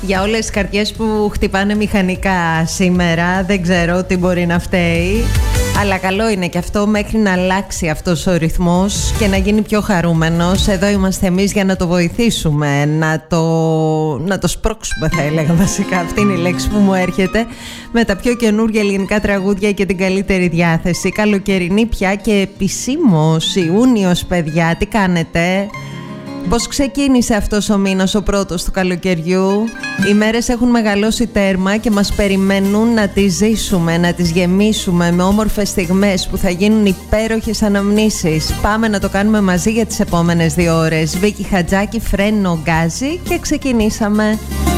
Για όλες τις καρδιές που χτυπάνε μηχανικά σήμερα, δεν ξέρω τι μπορεί να φταίει. Αλλά καλό είναι και αυτό μέχρι να αλλάξει αυτός ο ρυθμός και να γίνει πιο χαρούμενος. Εδώ είμαστε εμείς για να το βοηθήσουμε, να το σπρώξουμε, θα έλεγα βασικά. Αυτή είναι η λέξη που μου έρχεται. Με τα πιο καινούργια ελληνικά τραγούδια και την καλύτερη διάθεση. Καλοκαιρινή πια και επισήμως Ιούνιος, παιδιά. Τι κάνετε? Πώς ξεκίνησε αυτός ο μήνας, ο πρώτος του καλοκαιριού? Οι μέρες έχουν μεγαλώσει τέρμα και μας περιμένουν να τις ζήσουμε, να τις γεμίσουμε με όμορφες στιγμές που θα γίνουν υπέροχες αναμνήσεις. Πάμε να το κάνουμε μαζί για τις επόμενες 2 ώρες. Βίκη Χατζάκη, Φρένο Γκάζι και ξεκινήσαμε.